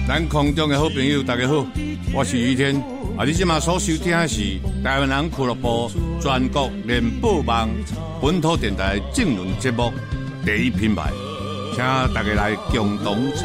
咱空中的好朋友，大家好，我是于天。你即马所收听的是台湾人俱乐部全国联播网本土电台政论节目第一品牌，请大家来共同参